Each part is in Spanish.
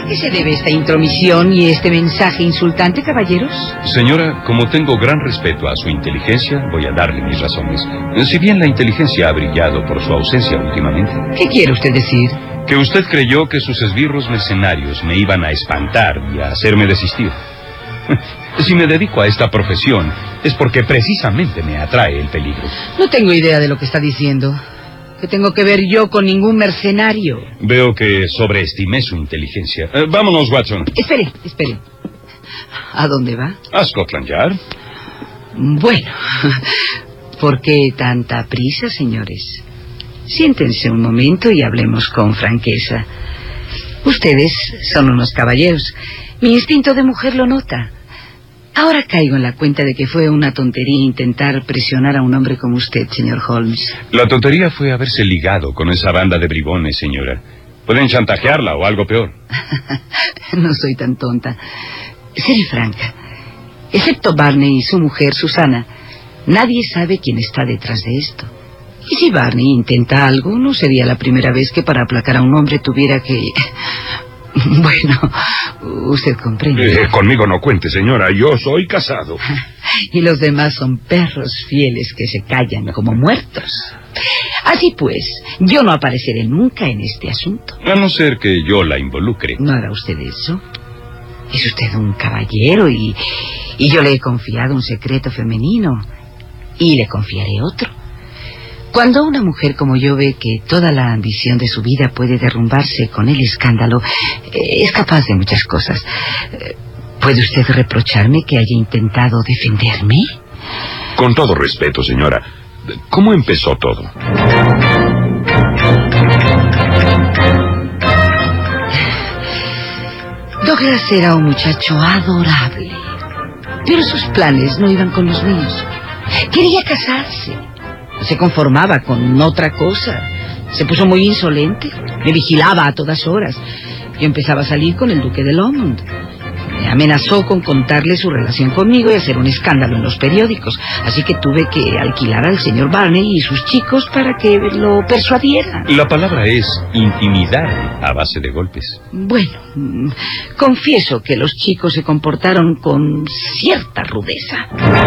qué se debe esta intromisión y este mensaje insultante, caballeros? Señora, como tengo gran respeto a su inteligencia, voy a darle mis razones. Si bien la inteligencia ha brillado por su ausencia últimamente. ¿Qué quiere usted decir? Que usted creyó que sus esbirros mercenarios me iban a espantar y a hacerme desistir. Si me dedico a esta profesión, es porque precisamente me atrae el peligro. No tengo idea de lo que está diciendo. ¿Qué tengo que ver yo con ningún mercenario? Veo que sobreestimé su inteligencia. Vámonos, Watson. Espere. ¿A dónde va? A Scotland Yard. Bueno, ¿por qué tanta prisa, señores? Siéntense un momento y hablemos con franqueza. Ustedes son unos caballeros. Mi instinto de mujer lo nota. Ahora caigo en la cuenta de que fue una tontería intentar presionar a un hombre como usted, señor Holmes. La tontería fue haberse ligado con esa banda de bribones, señora. Pueden chantajearla o algo peor. No soy tan tonta. Seré franca. Excepto Barney y su mujer, Susana, nadie sabe quién está detrás de esto. Y si Barney intenta algo, no sería la primera vez que para aplacar a un hombre tuviera que... Bueno, usted comprende. Conmigo no cuente, señora. Yo soy casado. Y los demás son perros fieles que se callan como muertos. Así pues, yo no apareceré nunca en este asunto. A no ser que yo la involucre. ¿No hará usted eso? Es usted un caballero y yo le he confiado un secreto femenino. Y le confiaré otro. Cuando una mujer como yo ve que toda la ambición de su vida puede derrumbarse con el escándalo, es capaz de muchas cosas. ¿Puede usted reprocharme que haya intentado defenderme? Con todo respeto, señora, ¿cómo empezó todo? Douglas era un muchacho adorable, pero sus planes no iban con los míos. Quería casarse. Se conformaba con otra cosa. Se puso muy insolente. Me vigilaba a todas horas. Yo empezaba a salir con el duque de Lomond. Me amenazó con contarle su relación conmigo y hacer un escándalo en los periódicos. Así que tuve que alquilar al señor Barney y sus chicos para que lo persuadieran. La palabra es intimidar a base de golpes. Bueno, confieso que los chicos se comportaron con cierta rudeza.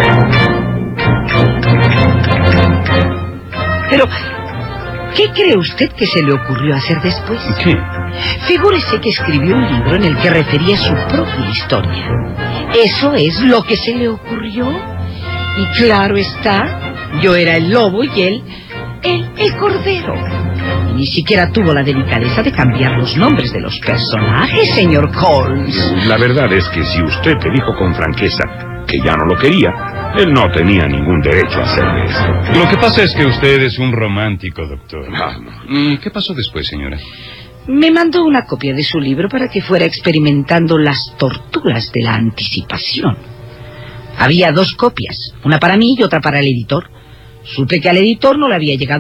Pero, ¿qué cree usted que se le ocurrió hacer después? ¿Qué? Figúrese que escribió un libro en el que refería su propia historia. Eso es lo que se le ocurrió. Y claro está, yo era el lobo y él el cordero. Y ni siquiera tuvo la delicadeza de cambiar los nombres de los personajes, señor Holmes. La verdad es que si usted te dijo con franqueza que ya no lo quería, él no tenía ningún derecho a hacerle esto. Lo que pasa es que usted es un romántico, doctor. No. ¿Y qué pasó después, señora? Me mandó una copia de su libro para que fuera experimentando las torturas de la anticipación. Había 2 copias, una para mí y otra para el editor. Supe que al editor no le había llegado